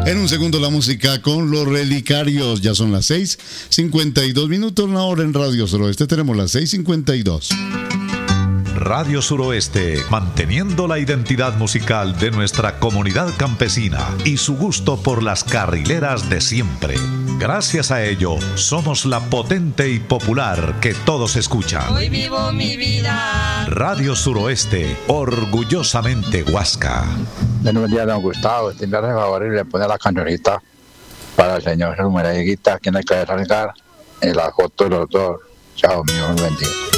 En un segundo la música con los Relicarios. Ya son las 6:52 minutos. Ahora en Radio Suroeste tenemos las 6:52. Radio Suroeste, manteniendo la identidad musical de nuestra comunidad campesina y su gusto por las carrileras de siempre. Gracias a ello, somos la potente y popular que todos escuchan. Hoy vivo mi vida. Radio Suroeste, orgullosamente Huasca. Buenos días, don Gustavo. Si me hace favor y le pone la cancionita para el señor Jesús Mereguita, quien hay que salgar en la foto de los dos. Chao, mi Dios bendiga.